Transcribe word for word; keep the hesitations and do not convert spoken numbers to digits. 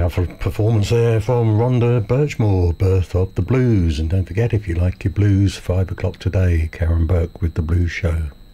powerful performance there from Rhonda Birchmore, Birth of the Blues. And don't forget, if you like your blues, five o'clock today, Karen Burke with The Blues Show.